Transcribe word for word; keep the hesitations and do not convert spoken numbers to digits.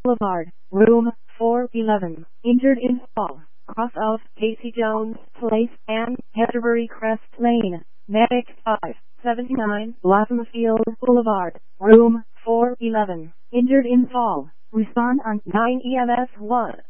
Boulevard, room four eleven. Injured in fall. Cross of Casey Jones Place and Canterbury Crest Lane. Medic five seventy-nine. Blossomfield Boulevard, room four eleven. Injured in fall. Respond on nine E M S one.